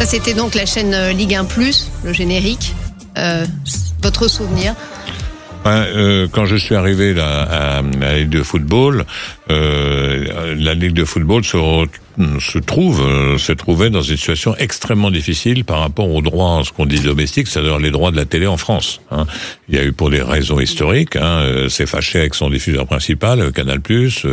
Ça, c'était donc la chaîne Ligue 1+, le générique. Votre souvenir? Quand je suis arrivé là, à la Ligue de football, la Ligue de football se trouvait dans une situation extrêmement difficile par rapport aux droits, ce qu'on dit domestiques, c'est-à-dire les droits de la télé en France. Il y a eu, pour des raisons historiques, s'est fâché avec son diffuseur principal, Canal+,